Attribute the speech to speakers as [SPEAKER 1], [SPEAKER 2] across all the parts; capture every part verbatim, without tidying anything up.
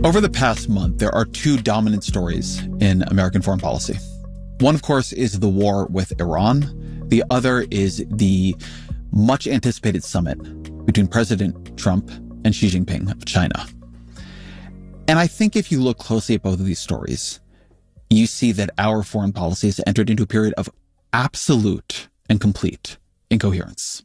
[SPEAKER 1] Over the past month, there are two dominant stories in American foreign policy. One, of course, is the war with Iran. The other is the much anticipated summit between President Trump and Xi Jinping of China. And I think if you look closely at both of these stories, you see that our foreign policy has entered into a period of absolute and complete incoherence.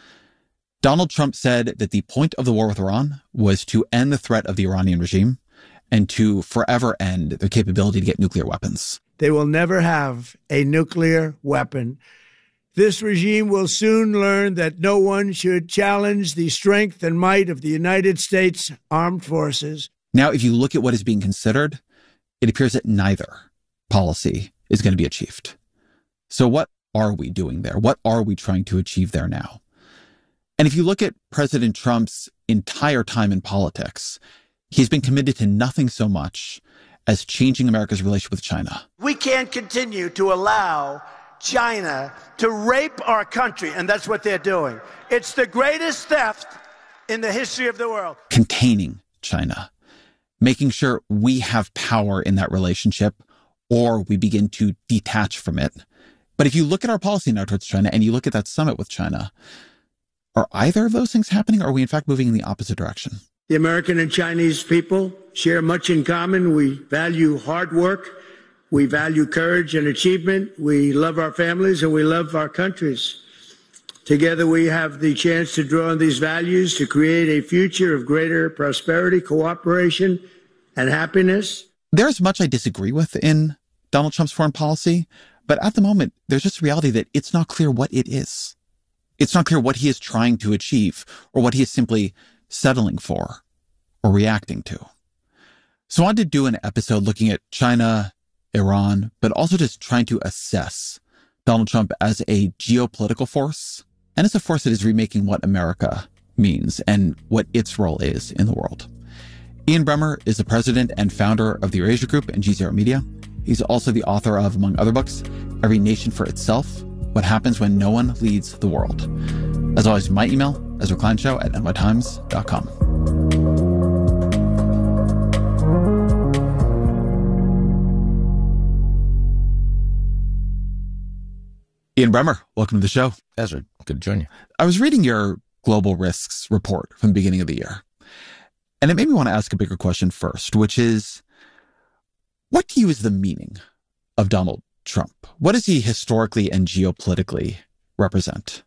[SPEAKER 1] Donald Trump said that the point of the war with Iran was to end the threat of the Iranian regime and to forever end their capability to get nuclear weapons.
[SPEAKER 2] They will never have a nuclear weapon. This regime will soon learn that no one should challenge the strength and might of the United States Armed Forces.
[SPEAKER 1] Now, if you look at what is being considered, it appears that neither policy is going to be achieved. So what are we doing there? What are we trying to achieve there now? And if you look at President Trump's entire time in politics, he's been committed to nothing so much as changing America's relationship with China.
[SPEAKER 2] We can't continue to allow China to rape our country, and that's what they're doing. It's the greatest theft in the history of the world.
[SPEAKER 1] Containing China, making sure we have power in that relationship or we begin to detach from it. But if you look at our policy now towards China and you look at that summit with China, are either of those things happening, or are we in fact moving in the opposite direction?
[SPEAKER 2] The American and Chinese people share much in common. We value hard work. We value courage and achievement. We love our families and we love our countries. Together, we have the chance to draw on these values to create a future of greater prosperity, cooperation, and happiness.
[SPEAKER 1] There's much I disagree with in Donald Trump's foreign policy, but at the moment, there's just a reality that it's not clear what it is. It's not clear what he is trying to achieve or what he is simply settling for or reacting to. So I wanted to do an episode looking at China, Iran, but also just trying to assess Donald Trump as a geopolitical force and as a force that is remaking what America means and what its role is in the world. Ian Bremmer is the president and founder of the Eurasia Group and G Zero Media. He's also the author of, among other books, Every Nation for Itself, What Happens When No One Leads the World. As always, my email, Ezra Klein Show at N Y Times dot com. Ian Bremmer, welcome to the show.
[SPEAKER 3] Ezra, good to join you.
[SPEAKER 1] I was reading your global risks report from the beginning of the year, and it made me want to ask a bigger question first, which is, what to you is the meaning of Donald Trump? What does he historically and geopolitically represent?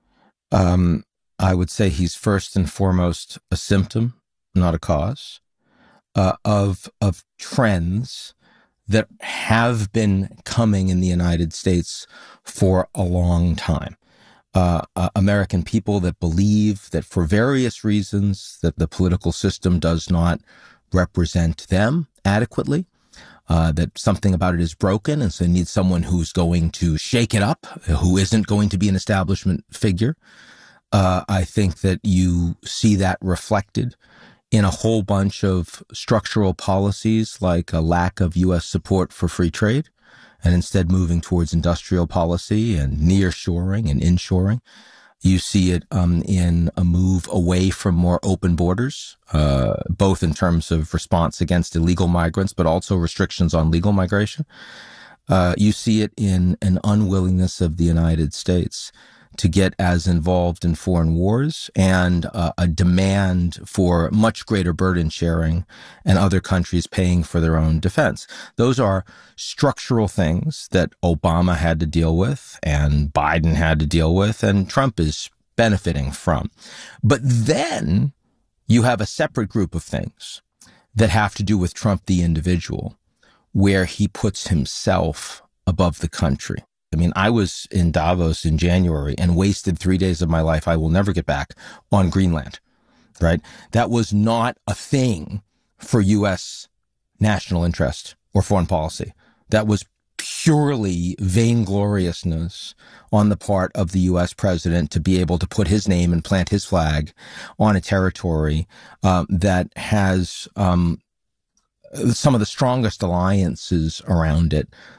[SPEAKER 3] Um, I would say he's first and foremost a symptom, not a cause, uh, of of trends that have been coming in the United States for a long time. Uh, uh, American people that believe that for various reasons that the political system does not represent them adequately, uh, that something about it is broken, and so they need someone who's going to shake it up, who isn't going to be an establishment figure. Uh, I think that you see that reflected in a whole bunch of structural policies like a lack of U S support for free trade and instead moving towards industrial policy and nearshoring and inshoring. You see it um, in a move away from more open borders, uh, both in terms of response against illegal migrants, but also restrictions on legal migration. Uh, you see it in an unwillingness of the United States to get as involved in foreign wars and uh, a demand for much greater burden sharing and other countries paying for their own defense. Those are structural things that Obama had to deal with and Biden had to deal with and Trump is benefiting from. But then you have a separate group of things that have to do with Trump the individual, where he puts himself above the country. I mean, I was in Davos in January and wasted three days of my life I will never get back on Greenland, right? That was not a thing for U S national interest or foreign policy. That was purely vaingloriousness on the part of the U S president to be able to put his name and plant his flag on a territory um, that has um, some of the strongest alliances around it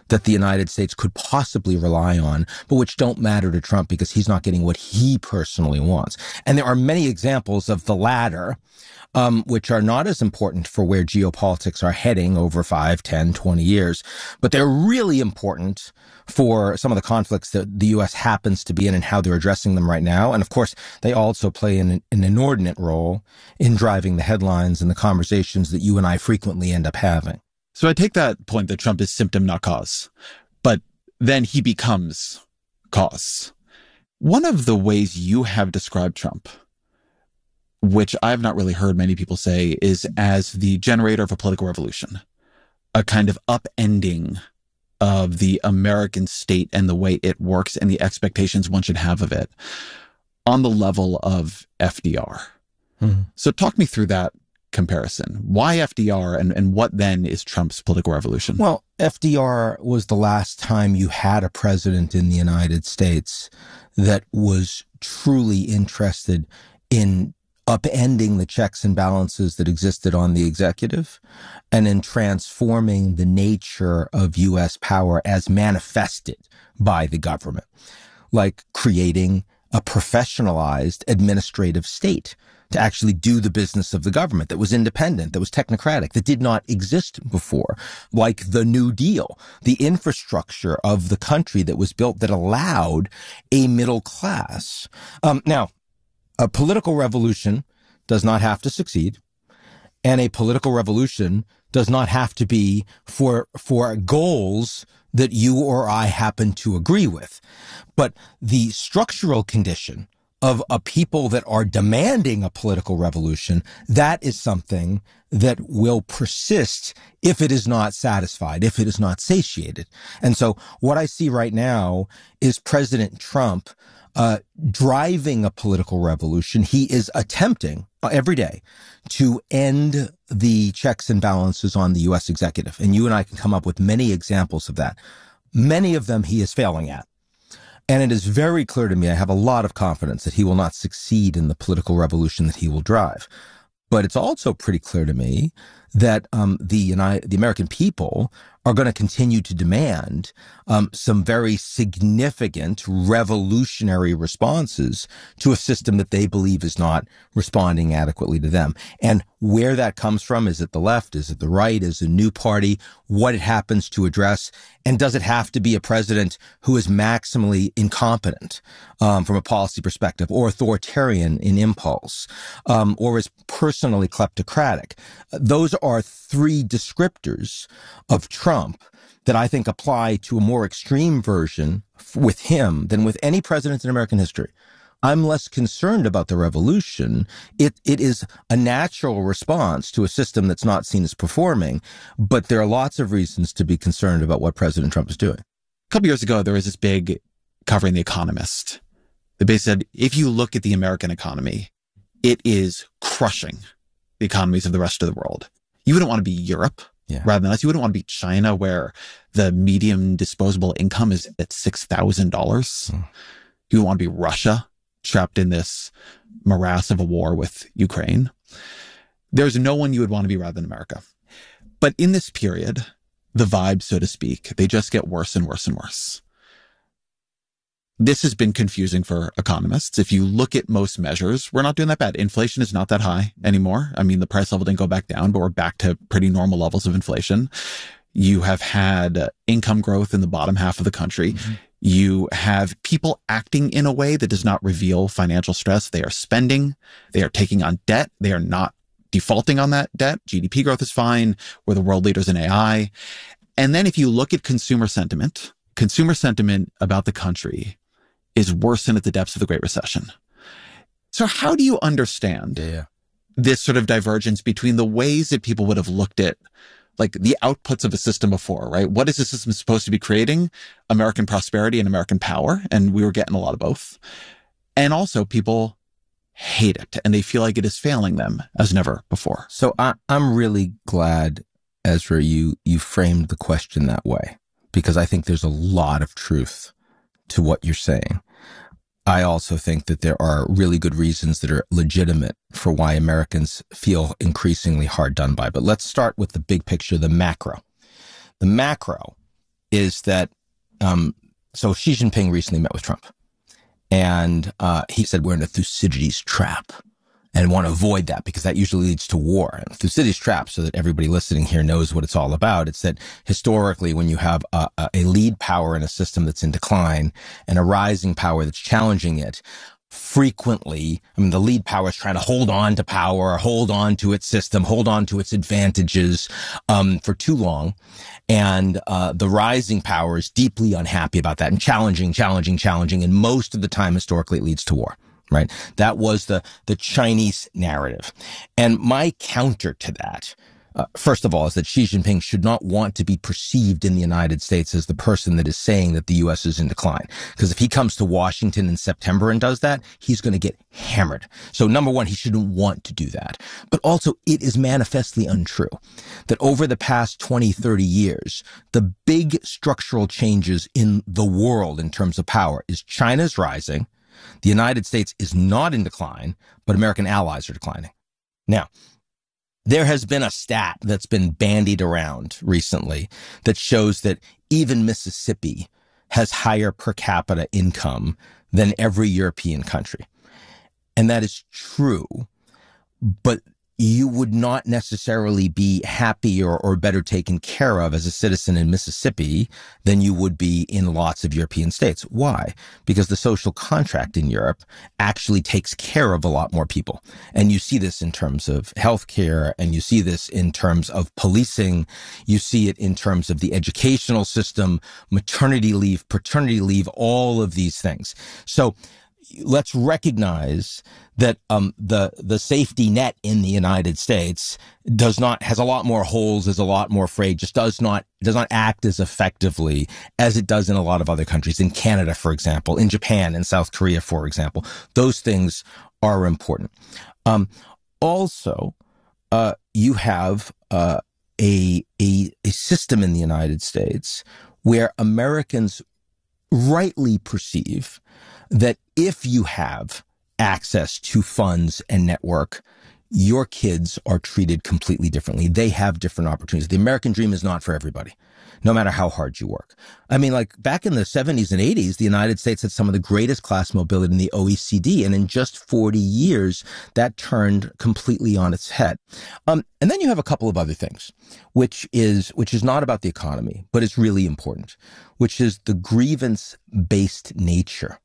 [SPEAKER 3] that the United States could possibly rely on, but which don't matter to Trump because he's not getting what he personally wants. And there are many examples of the latter, um, which are not as important for where geopolitics are heading over five, ten, twenty years, but they're really important for some of the conflicts that the U S happens to be in and how they're addressing them right now. And of course, they also play an, an inordinate role in driving the headlines and the conversations that you and I frequently end up having.
[SPEAKER 1] So I take that point that Trump is symptom, not cause, but then he becomes cause. One of the ways you have described Trump, which I've not really heard many people say, is as the generator of a political revolution, a kind of upending of the American state and the way it works and the expectations one should have of it on the level of F D R. Mm-hmm. So talk me through that comparison. Why F D R and, and what then is Trump's political revolution?
[SPEAKER 3] Well, F D R was the last time you had a president in the United States that was truly interested in upending the checks and balances that existed on the executive and in transforming the nature of U S power as manifested by the government, like creating a professionalized administrative state to actually do the business of the government that was independent, that was technocratic, that did not exist before, like the New Deal, the infrastructure of the country that was built that allowed a middle class. Um, now, a political revolution does not have to succeed, and a political revolution does not have to be for, for goals that you or I happen to agree with. But the structural condition of a people that are demanding a political revolution, that is something that will persist if it is not satisfied, if it is not satiated. And so what I see right now is President Trump uh, driving a political revolution. He is attempting every day to end the checks and balances on the U S executive. And you and I can come up with many examples of that. Many of them he is failing at. And it is very clear to me, I have a lot of confidence that he will not succeed in the political revolution that he will drive. But it's also pretty clear to me that um, the United, the American people are going to continue to demand um, some very significant revolutionary responses to a system that they believe is not responding adequately to them. And where that comes from, is it the left? Is it the right? Is it a new party? What it happens to address? And does it have to be a president who is maximally incompetent um, from a policy perspective, or authoritarian in impulse, um, or is personally kleptocratic? Those are three descriptors of Trump that I think apply to a more extreme version with him than with any president in American history. I'm less concerned about the revolution. It, it is a natural response to a system that's not seen as performing, but there are lots of reasons to be concerned about what President Trump is doing.
[SPEAKER 1] A couple years ago, there was this big covering The Economist. They basically said, if you look at the American economy, it is crushing the economies of the rest of the world. You wouldn't want to be Europe. Yeah. Rather than us, you wouldn't want to be China, where the median disposable income is at six thousand dollars. Hmm. You would want to be Russia, trapped in this morass of a war with Ukraine. There's no one you would want to be rather than America. But in this period, the vibes, so to speak, they just get worse and worse and worse. This has been confusing for economists. If you look at most measures, we're not doing that bad. Inflation is not that high anymore. I mean, the price level didn't go back down, but we're back to pretty normal levels of inflation. You have had income growth in the bottom half of the country. Mm-hmm. You have people acting in a way that does not reveal financial stress. They are spending. They are taking on debt. They are not defaulting on that debt. G D P growth is fine. We're the world leaders in A I. And then if you look at consumer sentiment, consumer sentiment about the country is worse than at the depths of the Great Recession. So how do you understand
[SPEAKER 3] yeah, yeah.
[SPEAKER 1] this sort of divergence between the ways that people would have looked at like the outputs of a system before, right? What is the system supposed to be creating? American prosperity and American power. And we were getting a lot of both. And also people hate it and they feel like it is failing them as never before.
[SPEAKER 3] So I, I'm really glad, Ezra, you, you framed the question that way, because I think there's a lot of truth to what you're saying. I also think that there are really good reasons that are legitimate for why Americans feel increasingly hard done by. But let's start with the big picture, the macro. The macro is that, um, so Xi Jinping recently met with Trump, and uh, he said we're in a Thucydides trap and want to avoid that because that usually leads to war. And Thucydides trap, so that everybody listening here knows what it's all about, it's that historically when you have a, a lead power in a system that's in decline and a rising power that's challenging it, frequently, I mean, the lead power is trying to hold on to power, hold on to its system, hold on to its advantages um, for too long. And uh, the rising power is deeply unhappy about that and challenging, challenging, challenging. And most of the time, historically, it leads to war, right? That was the, the Chinese narrative. And my counter to that, Uh, first of all, is that Xi Jinping should not want to be perceived in the United States as the person that is saying that the U S is in decline. Because if he comes to Washington in September and does that, he's going to get hammered. So number one, he shouldn't want to do that. But also, it is manifestly untrue that over the past twenty, thirty years, the big structural changes in the world in terms of power is China's rising, the United States is not in decline, but American allies are declining. Now, there has been a stat that's been bandied around recently that shows that even Mississippi has higher per capita income than every European country. And that is true, but you would not necessarily be happier or better taken care of as a citizen in Mississippi than you would be in lots of European states. Why? Because the social contract in Europe actually takes care of a lot more people. And you see this in terms of healthcare, and you see this in terms of policing. You see it in terms of the educational system, maternity leave, paternity leave, all of these things. So let's recognize that um, the the safety net in the United States does not has a lot more holes, is a lot more frayed, just does not does not act as effectively as it does in a lot of other countries. In Canada, for example, in Japan, in South Korea, for example, those things are important. Um, also, uh, you have uh, a, a a system in the United States where Americans rightly perceive that if you have access to funds and network, your kids are treated completely differently. They have different opportunities. The American dream is not for everybody, no matter how hard you work. I mean, like back in the seventies and eighties, the United States had some of the greatest class mobility in the O E C D. And in just forty years, that turned completely on its head. Um, and then you have a couple of other things, which is, which is not about the economy, but is really important, which is the grievance-based nature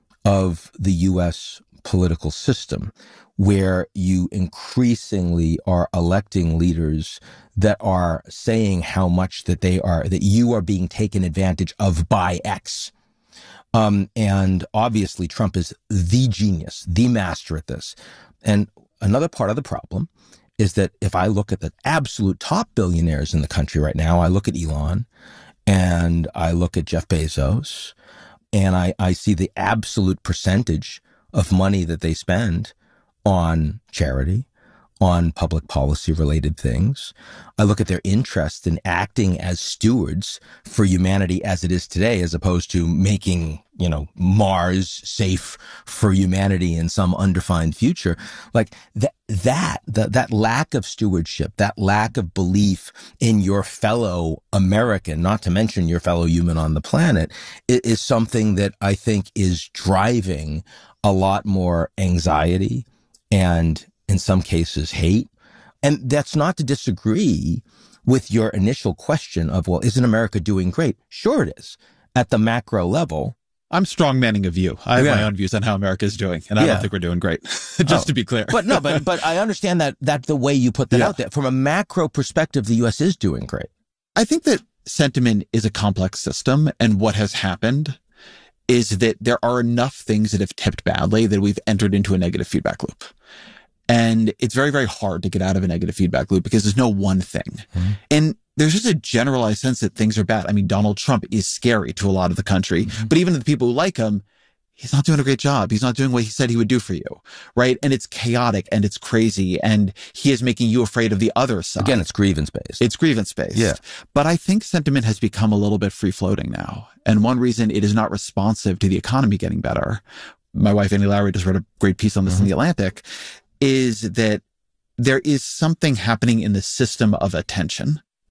[SPEAKER 3] of the U S political system, where you increasingly are electing leaders that are saying how much that they are, that you are being taken advantage of by X. Um, and obviously Trump is the genius, the master at this. And another part of the problem is that if I look at the absolute top billionaires in the country right now, I look at Elon and I look at Jeff Bezos, and I, I see the absolute percentage of money that they spend on charity, on public policy related things. I look at their interest in acting as stewards for humanity as it is today, as opposed to making, you know, Mars safe for humanity in some undefined future. Like that, that, that, that lack of stewardship, that lack of belief in your fellow American, not to mention your fellow human on the planet, is something that I think is driving a lot more anxiety and in some cases hate. And that's not to disagree with your initial question of, well, isn't America doing great? Sure it is. At the macro level.
[SPEAKER 1] I'm strong-manning a view. I have
[SPEAKER 3] yeah.
[SPEAKER 1] my own views on how America is doing, and I yeah. don't think we're doing great, just oh. to be clear.
[SPEAKER 3] But no, but but I understand that that the way you put that yeah. out there. From a macro perspective, the U S is doing great.
[SPEAKER 1] I think that sentiment is a complex system, and what has happened is that there are enough things that have tipped badly that we've entered into a negative feedback loop. And it's very, very hard to get out of a negative feedback loop because there's no one thing. Mm-hmm. And there's just a generalized sense that things are bad. I mean, Donald Trump is scary to a lot of the country, mm-hmm. but even to the people who like him, he's not doing a great job. He's not doing what he said he would do for you, right? And it's chaotic and it's crazy, and he is making you afraid of the other side.
[SPEAKER 3] Again, it's grievance-based.
[SPEAKER 1] It's grievance-based.
[SPEAKER 3] Yeah.
[SPEAKER 1] But I think sentiment has become a little bit free-floating now. And one reason it is not responsive to the economy getting better, my wife, Annie Lowrey, just wrote a great piece on this mm-hmm. in The Atlantic, is that there is something happening in the system of attention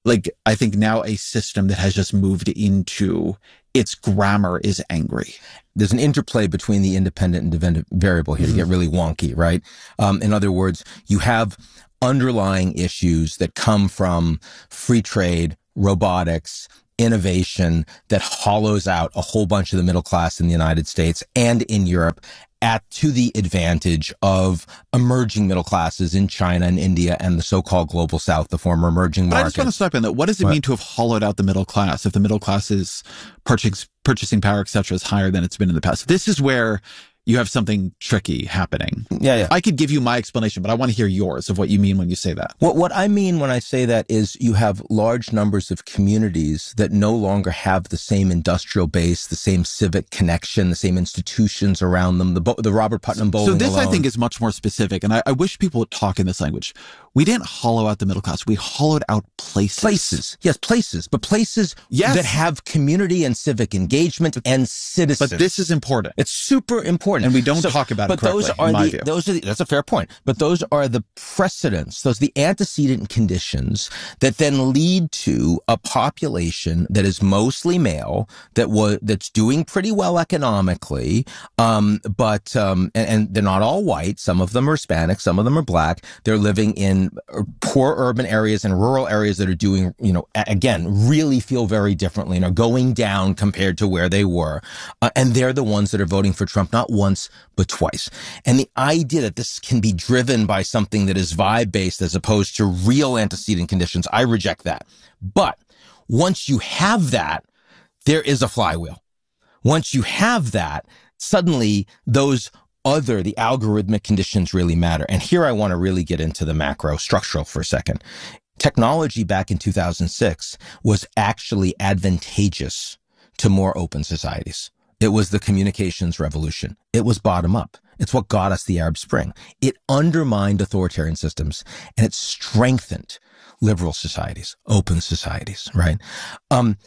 [SPEAKER 1] like, I think now a system that has just moved into its grammar is angry.
[SPEAKER 3] There's an interplay between the independent and dependent variable here mm-hmm. to get really wonky, right? Um, in other words, you have underlying issues that come from free trade, robotics, innovation that hollows out a whole bunch of the middle class in the United States and in Europe at to the advantage of emerging middle classes in China and India and the so-called global south, the former emerging markets.
[SPEAKER 1] But I just want to stop in that. What does it what? mean to have hollowed out the middle class if the middle class's purchasing, purchasing power, et cetera, is higher than it's been in the past? This is where you have something tricky happening.
[SPEAKER 3] Yeah, yeah.
[SPEAKER 1] I could give you my explanation, but I want to hear yours of what you mean when you say that.
[SPEAKER 3] What what I mean when I say that is you have large numbers of communities that no longer have the same industrial base, the same civic connection, the same institutions around them, the the Robert Putnam bowling
[SPEAKER 1] So this,
[SPEAKER 3] alone.
[SPEAKER 1] I think, is much more specific, and I, I wish people would talk in this language. We didn't hollow out the middle class. We hollowed out places.
[SPEAKER 3] Places. Yes, places. But places
[SPEAKER 1] yes.
[SPEAKER 3] that have community and civic engagement and citizens.
[SPEAKER 1] But this is important.
[SPEAKER 3] It's super important.
[SPEAKER 1] And we don't
[SPEAKER 3] so,
[SPEAKER 1] talk about
[SPEAKER 3] but
[SPEAKER 1] it correctly,
[SPEAKER 3] those are
[SPEAKER 1] in my
[SPEAKER 3] the,
[SPEAKER 1] view.
[SPEAKER 3] Those are the, that's a fair point. But those are the precedents, those are the antecedent conditions that then lead to a population that is mostly male, that was that's doing pretty well economically, um, but um, and, and they're not all white. Some of them are Hispanic, some of them are black. They're living in poor urban areas and rural areas that are doing, you know, again, really feel very differently and are going down compared to where they were. Uh, and they're the ones that are voting for Trump, not once, but twice. And the idea that this can be driven by something that is vibe-based as opposed to real antecedent conditions, I reject that. But once you have that, there is a flywheel. Once you have that, suddenly those other, the algorithmic conditions really matter. And here I want to really get into the macro structural for a second. Technology back in two thousand six was actually advantageous to more open societies. It was the communications revolution. It was bottom up. It's what got us the Arab Spring. It undermined authoritarian systems and it strengthened liberal societies, open societies, right? Um,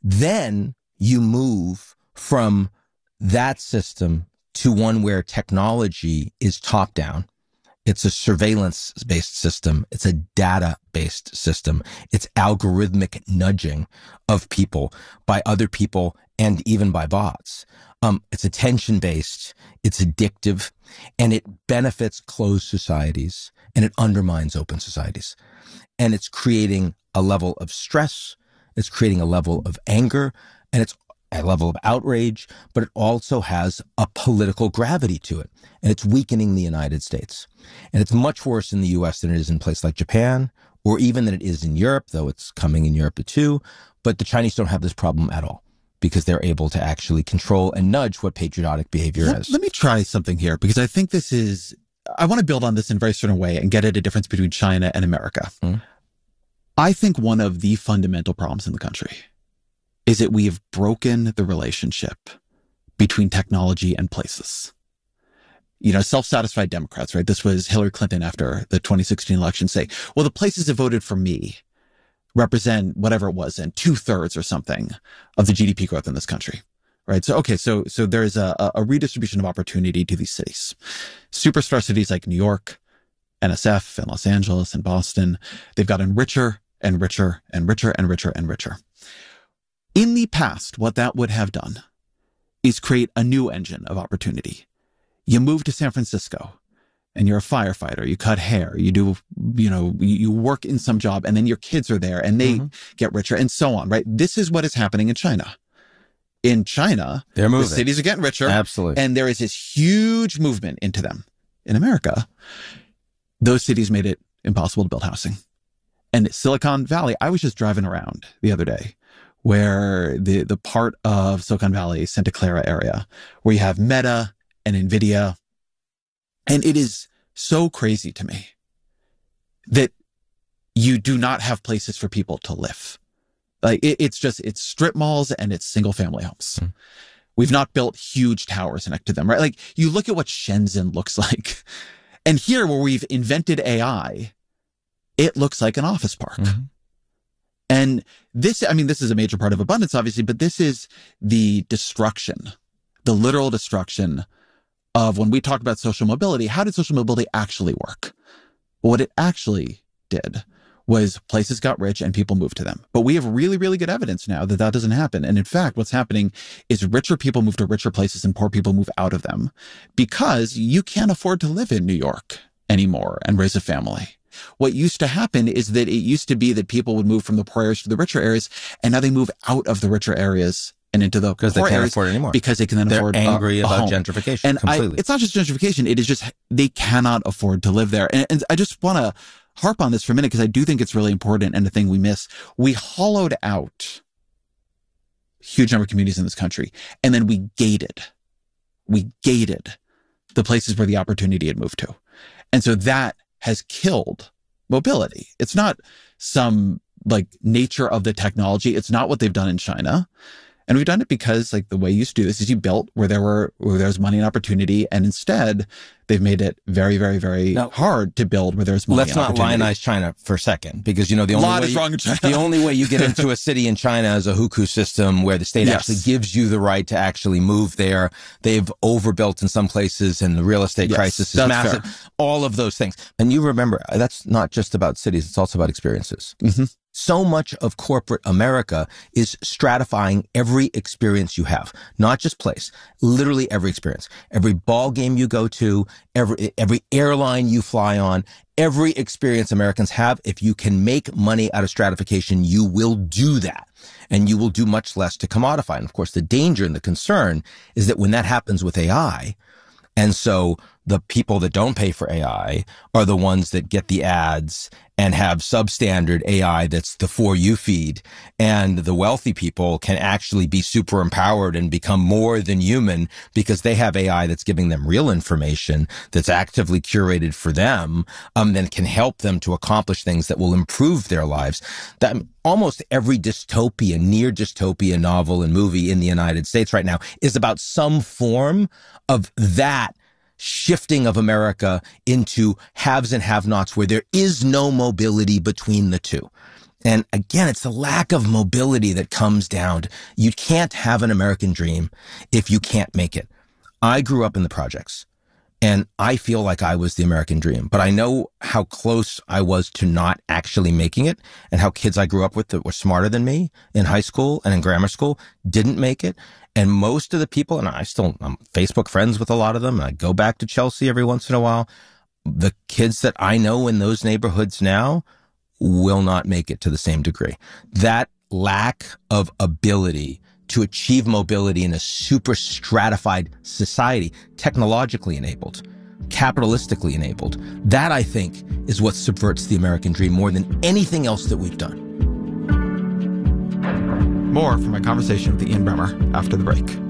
[SPEAKER 3] then you move from that system to one where technology is top down. It's a surveillance-based system. It's a data-based system. It's algorithmic nudging of people by other people and even by bots. Um, it's attention-based. It's addictive, and it benefits closed societies, and it undermines open societies. And it's creating a level of stress. It's creating a level of anger, and it's a level of outrage, but it also has a political gravity to it. And it's weakening the United States. And it's much worse in the U S than it is in places like Japan, or even than it is in Europe, though it's coming in Europe too. But the Chinese don't have this problem at all because they're able to actually control and nudge what patriotic behavior
[SPEAKER 1] let,
[SPEAKER 3] is.
[SPEAKER 1] Let me try something here, because I think this is, I want to build on this in a very certain way and get at a difference between China and America. Mm-hmm. I think one of the fundamental problems in the country is that we have broken the relationship between technology and places. You know, self-satisfied Democrats, right? This was Hillary Clinton after the twenty sixteen election say, well, the places that voted for me represent whatever it was, and two thirds or something of the G D P growth in this country, right? So, okay, so, so there's a, a redistribution of opportunity to these cities. Superstar cities like New York, N S F, and Los Angeles and Boston, they've gotten richer and richer and richer and richer and richer. In the past, what that would have done is create a new engine of opportunity. You move to San Francisco and you're a firefighter, you cut hair, you do, you know, you work in some job, and then your kids are there and they mm-hmm. get richer and so on, right? This is what is happening in China. In China,
[SPEAKER 3] They're moving.
[SPEAKER 1] The cities are getting richer.
[SPEAKER 3] Absolutely.
[SPEAKER 1] And there is this huge movement into them. In America, those cities made it impossible to build housing. And Silicon Valley, I was just driving around the other day, where the, the part of Silicon Valley, Santa Clara area, where you have Meta and NVIDIA. And it is so crazy to me that you do not have places for people to live. Like it, it's just, it's strip malls and it's single family homes. Mm. We've not built huge towers next to them, right? Like you look at what Shenzhen looks like. And here where we've invented A I, it looks like an office park. Mm-hmm. And this, I mean, this is a major part of abundance, obviously, but this is the destruction, the literal destruction of when we talk about social mobility. How did social mobility actually work? Well, what it actually did was places got rich and people moved to them. But we have really, really good evidence now that that doesn't happen. And in fact, what's happening is richer people move to richer places and poor people move out of them because you can't afford to live in New York anymore and raise a family. What used to happen is that it used to be that people would move from the poor areas to the richer areas, and now they move out of the richer areas and into the
[SPEAKER 3] because they
[SPEAKER 1] poor
[SPEAKER 3] can't
[SPEAKER 1] areas
[SPEAKER 3] afford it anymore.
[SPEAKER 1] Because they can then
[SPEAKER 3] They're
[SPEAKER 1] afford
[SPEAKER 3] angry
[SPEAKER 1] a, a
[SPEAKER 3] about
[SPEAKER 1] home.
[SPEAKER 3] gentrification.
[SPEAKER 1] And
[SPEAKER 3] completely.
[SPEAKER 1] I, it's not just gentrification; it is just they cannot afford to live there. And, and I just want to harp on this for a minute because I do think it's really important and a thing we miss. We hollowed out huge number of communities in this country, and then we gated, we gated the places where the opportunity had moved to, and so that has killed mobility. It's not some like nature of the technology. It's not what they've done in China. And we've done it because like the way you used to do this is you built where there were, where there was money and opportunity. And instead they've made it very, very, very now, hard to build where there's money.
[SPEAKER 3] Let's
[SPEAKER 1] and
[SPEAKER 3] not
[SPEAKER 1] opportunity.
[SPEAKER 3] lionize China for a second, because, you know, the only,
[SPEAKER 1] lot
[SPEAKER 3] way
[SPEAKER 1] is
[SPEAKER 3] you,
[SPEAKER 1] wrong in China.
[SPEAKER 3] the only way you get into a city in China is a hukou system where the state
[SPEAKER 1] yes.
[SPEAKER 3] actually gives you the right to actually move there. They've overbuilt in some places and the real estate
[SPEAKER 1] yes,
[SPEAKER 3] crisis is massive.
[SPEAKER 1] Fair.
[SPEAKER 3] All of those things. And you remember, that's not just about cities. It's also about experiences.
[SPEAKER 1] Mm-hmm.
[SPEAKER 3] So much of corporate America is stratifying every experience you have, not just place, literally every experience, every ball game you go to, every, every airline you fly on, every experience Americans have. If you can make money out of stratification, you will do that, and you will do much less to commodify. And of course, the danger and the concern is that when that happens with A I, and so the people that don't pay for A I are the ones that get the ads and have substandard A I that's the For You feed. And the wealthy people can actually be super empowered and become more than human because they have A I that's giving them real information that's actively curated for them, um, that can help them to accomplish things that will improve their lives. That almost every dystopia, near dystopia novel and movie in the United States right now is about some form of that shifting of America into haves and have-nots where there is no mobility between the two. And again, it's the lack of mobility that comes down to, you can't have an American dream if you can't make it. I grew up in the projects, and I feel like I was the American dream, but I know how close I was to not actually making it, and how kids I grew up with that were smarter than me in high school and in grammar school didn't make it. And most of the people, and I still, I'm Facebook friends with a lot of them. I go back to Chelsea every once in a while. The kids that I know in those neighborhoods now will not make it to the same degree. That lack of ability to achieve mobility in a super stratified society, technologically enabled, capitalistically enabled, that I think is what subverts the American dream more than anything else that we've done.
[SPEAKER 1] More from my conversation with Ian Bremmer after the break.